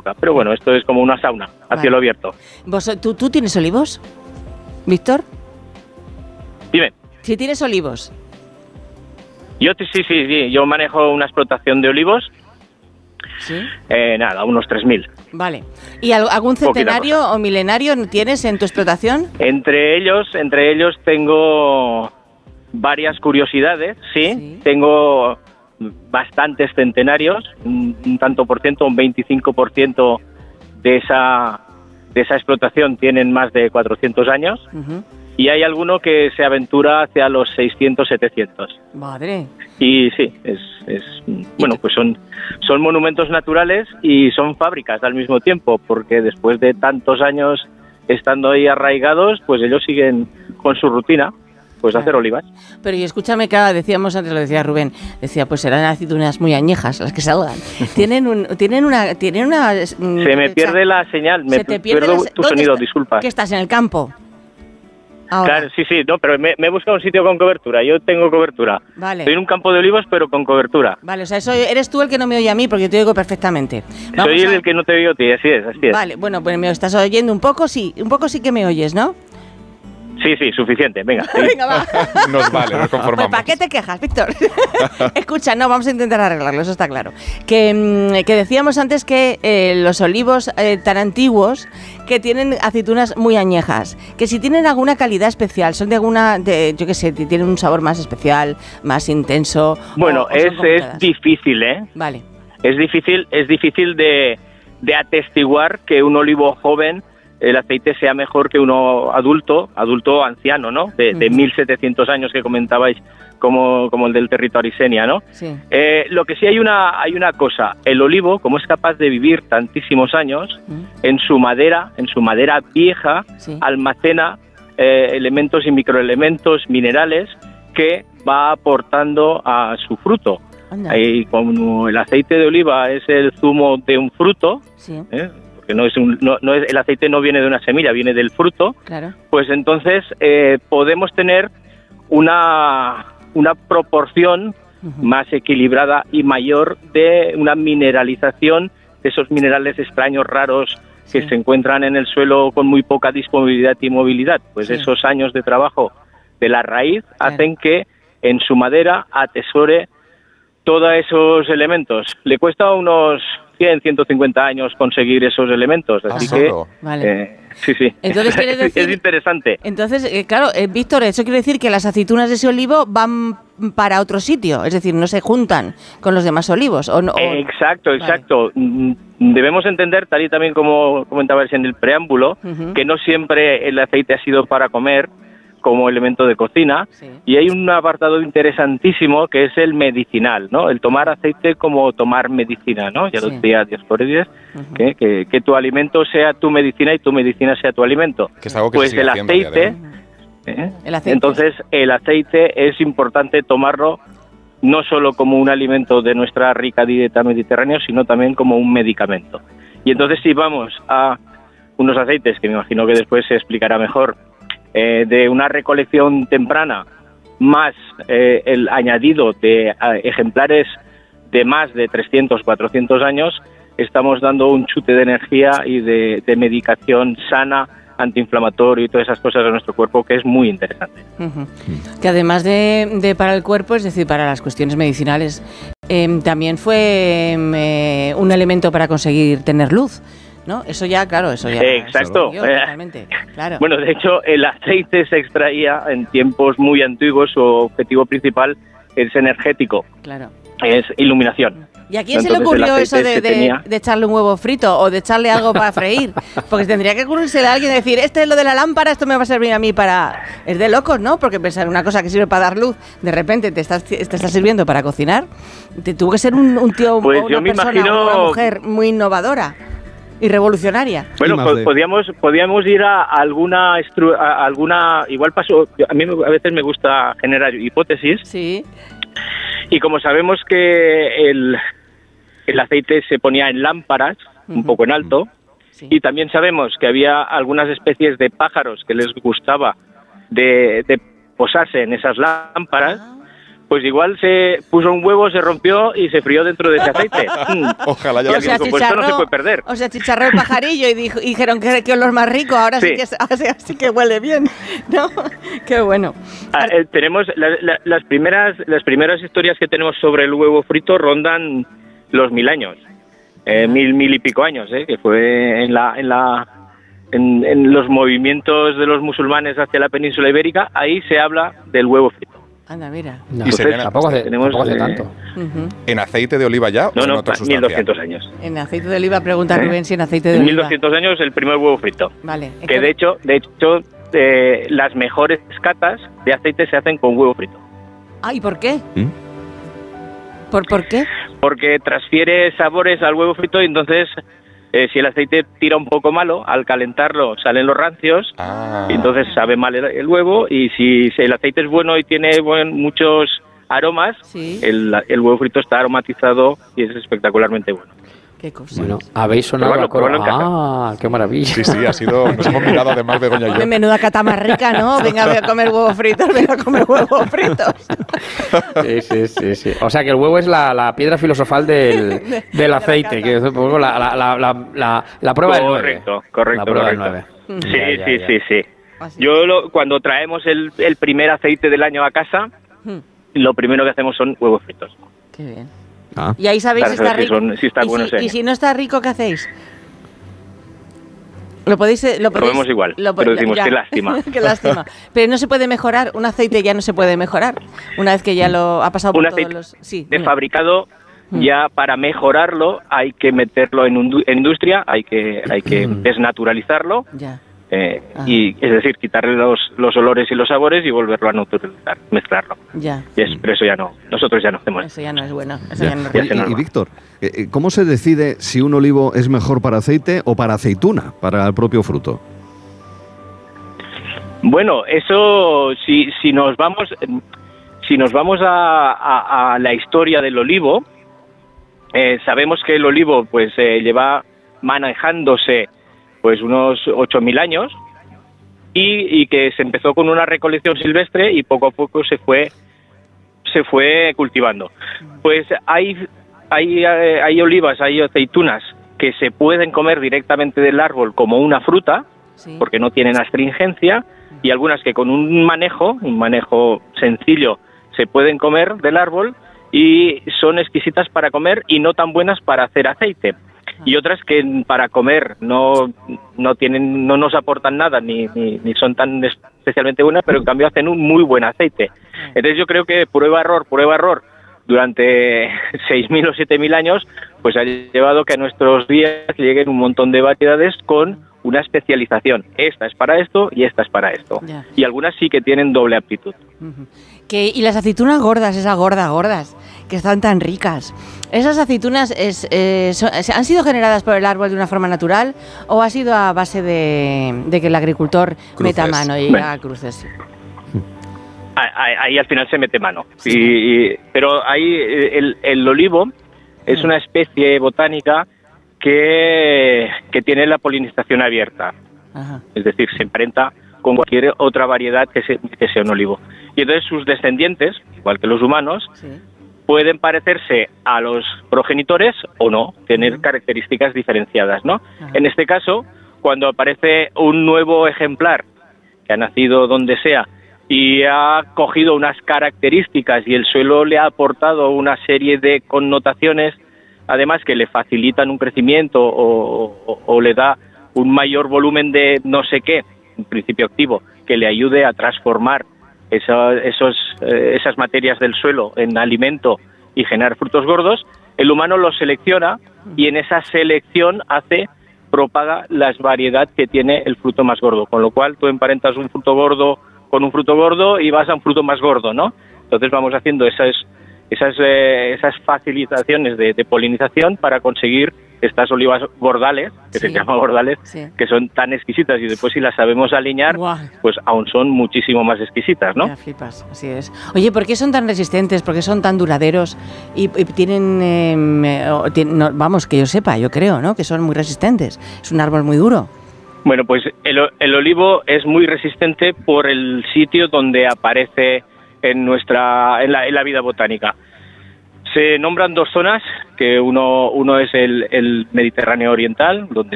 boca. Pero bueno, esto es como una sauna a cielo abierto. ¿Tú tienes olivos, Víctor? Dime. ¿Sí tienes olivos? Yo sí, yo manejo una explotación de olivos. ¿Sí? Unos 3.000. Vale. ¿Y algún centenario o milenario tienes en tu explotación? Entre ellos tengo varias curiosidades, sí. Tengo bastantes centenarios, un tanto por ciento, un 25% de esa explotación tienen más de 400 años. Uh-huh. Y hay alguno que se aventura hacia los 600, 700. Madre. Y sí, bueno, pues son monumentos naturales y son fábricas al mismo tiempo, porque después de tantos años estando ahí arraigados, pues ellos siguen con su rutina, pues hacer olivas. Pero y escúchame, decíamos antes, lo decía Rubén, decía, pues serán aceitunas muy añejas las que salgan. Tienen una... Se me pierde la señal, me pierdo tu sonido, disculpa. ¿Que estás en el campo? Ahora. Claro, sí, no, pero me he buscado un sitio con cobertura, yo tengo cobertura. Vale. Estoy en un campo de olivos, pero con cobertura. Vale, o sea, eres tú el que no me oye a mí, porque yo te oigo perfectamente. Soy el que no te oigo a ti, así es. Vale, bueno, pues me estás oyendo un poco sí que me oyes, ¿no? Sí, suficiente, venga. Venga, va. Nos vale, nos conformamos. Pues ¿para qué te quejas, Víctor? Escucha, no, vamos a intentar arreglarlo, eso está claro. Que decíamos antes que los olivos tan antiguos que tienen aceitunas muy añejas, que si tienen alguna calidad especial, son yo qué sé, tienen un sabor más especial, más intenso. Bueno, es difícil, ¿eh? Vale. Es difícil de atestiguar que un olivo joven el aceite sea mejor que uno adulto anciano, ¿no? De 1700 años que comentabais, como el del territorio Arisenia, ¿no? Sí. Lo que sí hay una cosa, el olivo, como es capaz de vivir tantísimos años, en su madera vieja, almacena elementos y microelementos minerales que va aportando a su fruto. Y como el aceite de oliva es el zumo de un fruto, que no es el aceite no viene de una semilla, viene del fruto, claro. Pues entonces podemos tener una proporción más equilibrada y mayor de una mineralización de esos minerales extraños, raros, que se encuentran en el suelo con muy poca disponibilidad y movilidad. Pues esos años de trabajo de la raíz hacen que en su madera atesore todos esos elementos. Le cuesta unos 100, 150 años conseguir esos elementos, así que vale. sí. Entonces, ¿quiere decir, es interesante. Entonces, claro, Víctor, eso quiere decir que las aceitunas de ese olivo van para otro sitio, es decir, no se juntan con los demás olivos. Exacto. Debemos entender, tal y también como comentabais en el preámbulo, que no siempre el aceite ha sido para comer como elemento de cocina, y hay un apartado interesantísimo que es el medicinal, ¿no? El tomar aceite como tomar medicina, ¿no? Ya lo decía Dioscórides, que tu alimento sea tu medicina y tu medicina sea tu alimento. Que es algo que pues el aceite, entonces el aceite es importante tomarlo no solo como un alimento de nuestra rica dieta mediterránea, sino también como un medicamento. Y entonces si vamos a unos aceites, que me imagino que después se explicará mejor, de una recolección temprana, más el añadido de ejemplares de más de 300, 400 años, estamos dando un chute de energía y de medicación sana, antiinflamatorio y todas esas cosas de nuestro cuerpo, que es muy interesante. Que además de para el cuerpo, es decir, para las cuestiones medicinales, también fue un elemento para conseguir tener luz, ¿no? Eso ya. Exacto. Totalmente, claro. Bueno, de hecho, el aceite se extraía en tiempos muy antiguos. Su objetivo principal es energético. Claro. Es iluminación. ¿Y a quién se le ocurrió eso de echarle un huevo frito o de echarle algo para freír? Porque tendría que ocurrirse a alguien decir, es lo de la lámpara, esto me va a servir a mí para... Es de locos, ¿no? Porque pensar una cosa que sirve para dar luz, de repente te está sirviendo para cocinar. Tuvo que ser un tío pues o una persona o una mujer muy innovadora y revolucionaria. Bueno, podíamos ir a alguna igual pasó. A mí a veces me gusta generar hipótesis. Sí. Y como sabemos que el aceite se ponía en lámparas, un poco en alto, y también sabemos que había algunas especies de pájaros que les gustaba de posarse en esas lámparas, pues igual se puso un huevo, se rompió y se frió dentro de ese aceite. Ojalá ya pues esto no se puede perder. O sea, chicharró el pajarillo y dijeron que olor más rico, ahora sí que huele bien, ¿no? Qué bueno. Tenemos las primeras historias que tenemos sobre el huevo frito rondan los 1000 años, 1000 y pico años, que fue en los movimientos de los musulmanes hacia la península ibérica. Ahí se habla del huevo frito. Anda, mira. No, tampoco hace tanto. ¿En aceite de oliva ya o en otra sustancia? 1200 años. En aceite de oliva, pregunta Rubén si en aceite de oliva. En 1200 años el primer huevo frito. Vale. Que de hecho, las mejores catas de aceite se hacen con huevo frito. Ah, ¿y por qué? ¿Por qué? Porque transfiere sabores al huevo frito y entonces si el aceite tira un poco malo, al calentarlo salen los rancios, y entonces sabe mal el huevo, y si el aceite es bueno y tiene muchos aromas, ¿sí? el huevo frito está aromatizado y es espectacularmente bueno. Qué cosa. Bueno, habéis sonado la coro. ¡Qué maravilla! Sí, nos hemos mirado además Begoña y yo. Menuda cata más rica, ¿no? Venga a comer huevos fritos, Sí. O sea que el huevo es la piedra filosofal del aceite, que es un poco la prueba del 9. Correcto. La prueba del 9. Sí. Yo cuando traemos el primer aceite del año a casa, lo primero que hacemos son huevos fritos. Qué bien. Y ahí sabéis si está rico. Y si no está rico, ¿qué hacéis? Lo vemos igual, pero decimos qué lástima. Qué lástima. Pero no se puede mejorar, un aceite ya no se puede mejorar, una vez que ya lo ha pasado por todos los... de fabricado, ya para mejorarlo hay que meterlo en industria, hay que desnaturalizarlo. Ya. Y es decir, quitarle los olores y los sabores y volverlo a naturalizar, mezclarlo. Ya. Pero eso ya no, nosotros ya no hacemos. Eso ya no es bueno. Y Víctor, ¿cómo se decide si un olivo es mejor para aceite o para aceituna, para el propio fruto? Bueno, eso si nos vamos a la historia del olivo, sabemos que el olivo pues lleva manejándose pues unos 8.000 años y que se empezó con una recolección silvestre y poco a poco se fue cultivando. Pues hay olivas, hay aceitunas que se pueden comer directamente del árbol como una fruta, sí, porque no tienen astringencia, y algunas que con un manejo sencillo se pueden comer del árbol y son exquisitas para comer y no tan buenas para hacer aceite. Y otras que para comer no nos aportan nada ni son tan especialmente buenas, pero en cambio hacen un muy buen aceite. Entonces yo creo que prueba error durante 6.000 o 7.000 años pues ha llevado que a nuestros días lleguen un montón de variedades con una especialización. Esta es para esto y esta es para esto. Ya. Y algunas sí que tienen doble aptitud. Y las aceitunas gordas, esas gordas, que están tan ricas, ¿esas aceitunas han sido generadas por el árbol de una forma natural o ha sido a base de que el agricultor meta mano y haga cruces? Ahí al final se mete mano. Pero ahí el olivo es una especie botánica que tiene la polinización abierta. Ajá. Es decir, se emparenta con cualquier otra variedad que sea un olivo. Y entonces sus descendientes, igual que los humanos, sí, pueden parecerse a los progenitores o no, tener características diferenciadas, ¿no? Ajá. En este caso, cuando aparece un nuevo ejemplar que ha nacido donde sea y ha cogido unas características y el suelo le ha aportado una serie de connotaciones, además que le facilitan un crecimiento o le da un mayor volumen de no sé qué, un principio activo, que le ayude a transformar esas materias del suelo en alimento y generar frutos gordos, el humano los selecciona y en esa selección propaga la variedad que tiene el fruto más gordo, con lo cual tú emparentas un fruto gordo con un fruto gordo y vas a un fruto más gordo, ¿no? Entonces vamos haciendo esas facilitaciones de polinización para conseguir estas olivas gordales, que se llaman gordales, que son tan exquisitas y después si las sabemos alinear, pues aún son muchísimo más exquisitas, ¿no? Ya flipas, así es. Oye, ¿por qué son tan resistentes? ¿Por qué son tan duraderos? Y tienen, vamos, que yo sepa, yo creo, ¿no? Que son muy resistentes. Es un árbol muy duro. Bueno, pues el olivo es muy resistente por el sitio donde aparece en la vida botánica. Se nombran dos zonas, que uno es el Mediterráneo oriental, donde